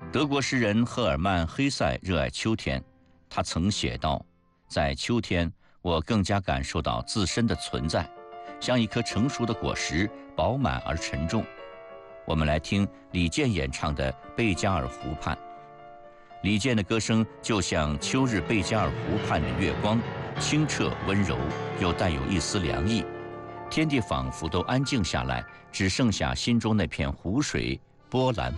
德国诗人赫尔曼·黑塞热爱秋天，他曾写道：“在秋天，我更加感受到自身的存在，像一颗成熟的果实，饱满而沉重。”我们来听李健演唱的《贝加尔湖畔》。李健的歌声就像秋日贝加尔湖畔的月光，清澈温柔，又带有一丝凉意。天地仿佛都安静下来，只剩下心中那片湖水波澜